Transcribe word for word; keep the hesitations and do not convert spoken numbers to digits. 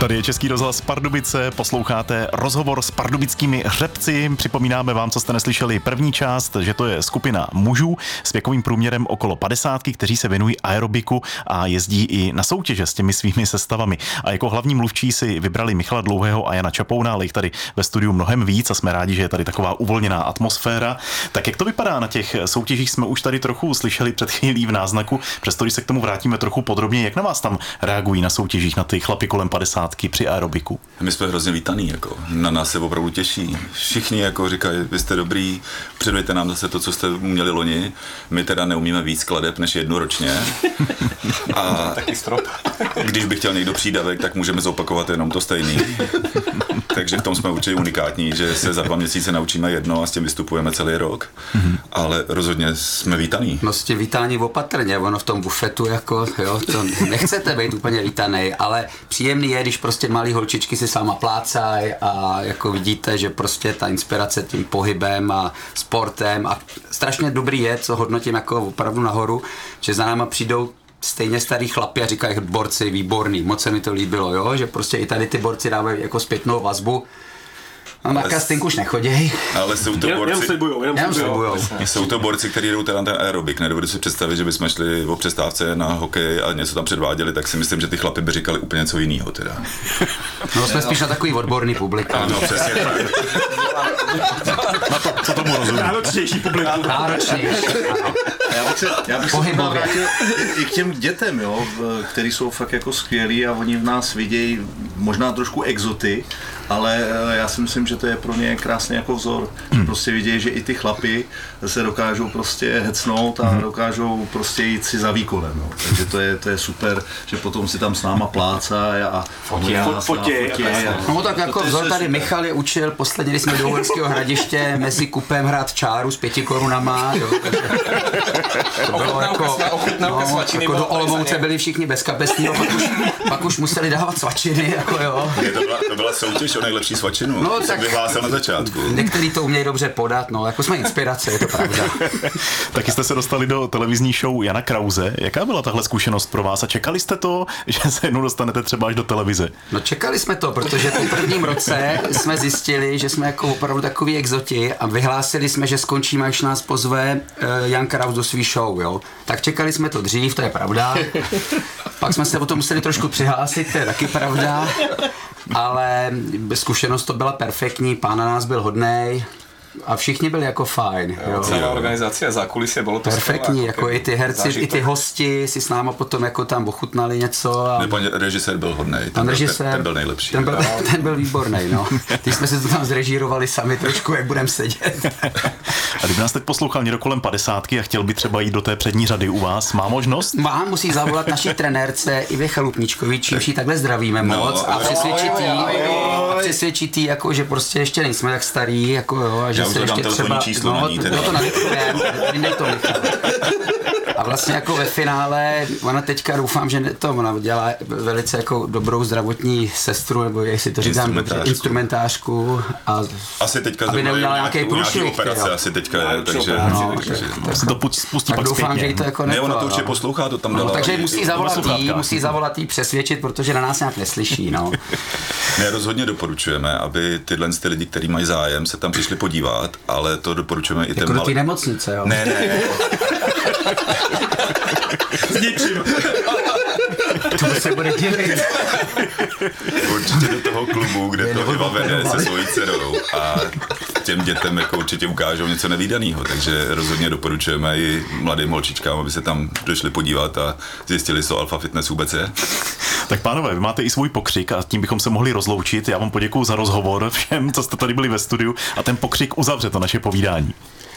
Tady je Český rozhlas Pardubice, posloucháte rozhovor s pardubickými hřebci. Připomínáme vám, co jste neslyšeli první část, že to je skupina mužů s věkovým průměrem okolo padesátky, kteří se věnují aerobiku a jezdí i na soutěže s těmi svými sestavami. A jako hlavní mluvčí si vybrali Michala Dlouhého a Jana Čapouna, ale jich tady ve studiu mnohem víc a jsme rádi, že je tady taková uvolněná atmosféra. Tak jak to vypadá na těch soutěžích, jsme už tady trochu slyšeli před chvílí v náznaku, přesto když se k tomu vrátíme trochu podrobně, jak na vás tam reagují na soutěžích, na ty chlapy kolem padesátky při aerobiku? My jsme hrozně vítaný, jako. Na nás se opravdu těší. Všichni jako říkají, vy jste dobrý, předvěte nám zase to, co jste měli loni. My teda neumíme víc skladeb než jednu ročně. A taky strop. Když by chtěl někdo přídavek, tak můžeme zopakovat jenom to stejný. Takže v tom jsme určitě unikátní, že se za dva měsíce naučíme jedno a s tím vystupujeme celý rok. Mm-hmm. Ale rozhodně jsme vítaný. No s tím vítání opatrně, ono v tom bufetu jako, jo, to nechcete být úplně vítanej, ale příjemný je, když prostě malý holčičky si sama plácají a jako vidíte, že prostě ta inspirace tím pohybem a sportem a strašně dobrý je, co hodnotím jako opravdu nahoru, že za náma přijdou stejně starý chlapi a říkají borci, výborný, moc se mi to líbilo, jo, že prostě i tady ty borci dávají jako zpětnou vazbu. No, na casting už nechoděj. Ale jsou to borci, jenom slibujou, jenom slibujou. Jsou to borci, kteří jdou teda na ten aerobik. Nedovedu si představit, že bychom šli o přestávce na hokej a něco tam předváděli, tak si myslím, že ty chlapi by říkali úplně něco jiného teda. No jsme spíš na takový odborný publika. Ano, přesně tak. Na to, co tomu rozumím. Náročnější publika. Náročnější. Já bych se, já bych se vrátil i k těm dětem, jo, který jsou fakt jako skvělí a oni v nás vidějí možná trošku exoty, ale já si myslím, že to je pro ně krásný jako vzor. Hmm. Že prostě vidějí, že i ty chlapi se dokážou prostě hecnout a hmm. dokážou prostě jít si za výkonem. No. Takže to je, to je super, že potom si tam s náma plácá a fotí. fotí, fotí no tak jako vzor tady Michal je učil posledně, když jsme do Uherského Hradiště mezi kupem hrát čáru s pěti korunama. Jo, to bylo jako, no, jako do Olomouce byli všichni bez kapesního, pak už, pak už museli dávat svačiny. Jako jo. To, byla, to byla soutěž o nejlepší svačinu, no, to tak jsem vyhlásil na začátku. Některý to umějí dobře podat, no, jako jsme inspirace, je to pravda. Taky jste se dostali do televizní show Jana Krause. Jaká byla tahle zkušenost pro vás a čekali jste to, že se jednou dostanete třeba až do televize? No čekali jsme to, protože po prvním roce jsme zjistili, že jsme jako opravdu takový exoti a vyhlásili jsme, že skončíme, až nás pozve uh, Jan Kraus do svý show, jo. Tak čekali jsme to dřív, to je pravda. Pak jsme se o tom museli trošku přihlásit, to je taky pravda. Ale zkušenost to byla perfektní, pán na nás byl hodnej a všichni byli jako fajn. Jo, jo. Celá organizace za kulisy bylo to perfektní, jako, jako i ty herci, zážitek. I ty hosti si s náma potom jako tam ochutnali něco. A pan režisér byl hodnej, ten, pan byl, režisér, ten byl nejlepší. Ten byl, ten byl výborný, no. Ty jsme si to tam zrežírovali sami trošku, jak budeme sedět. A kdyby nás teď poslouchal někdo kolem padesátky a chtěl by třeba jít do té přední řady u vás, má možnost? Má, musí zavolat naší trenérce Ivě Chalupničkovi, čímž ji takhle zdravíme no, moc a přesvědčit jí, a přesvědčit jí, jako, že prostě ještě nejsme tak starý, jako jo, a že já se ještě třeba, číslo no, na ní, teda. no to nadiktujeme, vyndej to Michal. A vlastně jako ve finále, ona teďka doufám, že to ona dělá velice jako dobrou zdravotní sestru, nebo jestli to říkám dobře, instrumentářku a asi teďka aby neudělala nějaký průšvih. Operace asi teďka je, takže... No, takže tak se to pustí pak doufám, zpětně. že jí to jako ne, neto, ona to určitě poslouchá, to tam dala. No, takže musí zavolat jí, musí zavolat jí přesvědčit, protože na nás nějak neslyší, no. Ne, rozhodně doporučujeme, aby tyhle ty lidi, kteří mají zájem, se tam přišli podívat, ale to doporučujeme i jako těm do malým. té nemocnice, jo? Ne, ne. S ničím. To se bude divit. Určitě do toho klubu, kde to Iva vede se svojí dcerou a těm dětem jako určitě ukážou něco nevídaného, takže rozhodně doporučujeme i mladým holčičkám, aby se tam došli podívat a zjistili, co Alpha Fitness vůbec je. Tak pánové, vy máte i svůj pokřik a tím bychom se mohli rozloučit. Já vám poděkuju za rozhovor všem, co jste tady byli ve studiu a ten pokřik uzavře to naše povídání.